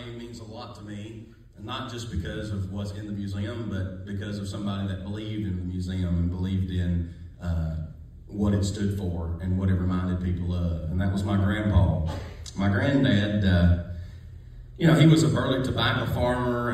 name means a lot to me, and not just because of what's in the museum, but because of somebody that believed in the museum and believed in what it stood for and what it reminded people of, and that was my grandpa. My granddad, he was a Burley tobacco farmer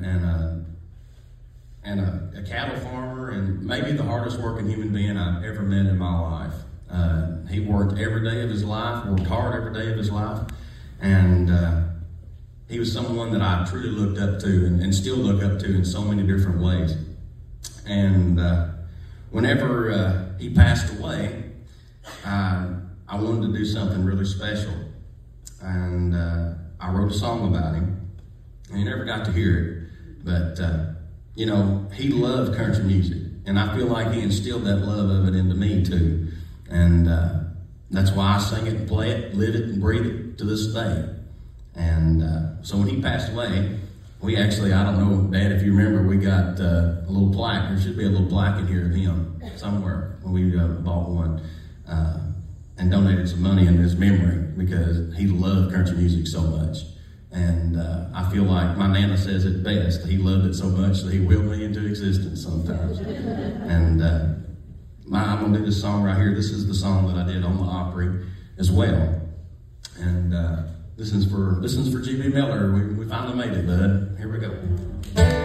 and a cattle farmer, and maybe the hardest working human being I've ever met in my life. He worked every day of his life, worked hard every day of his life, and he was someone that I truly looked up to and still look up to in so many different ways. And whenever he passed away, I wanted to do something really special. And I wrote a song about him. And you never got to hear it, but he loved country music, and I feel like he instilled that love of it into me too. And that's why I sing it and play it, live it and breathe it to this day. And so when he passed away, we actually, I don't know, Dad, if you remember, we got a little plaque. There should be a little plaque in here of him somewhere when we bought one and donated some money in his memory, because he loved country music so much. And I feel like my Nana says it best. He loved it so much that he willed me into existence sometimes. And I'm going to do this song right here. This is the song that I did on the Opry as well. And this is for G.B. Miller. We finally made it, bud. Here we go.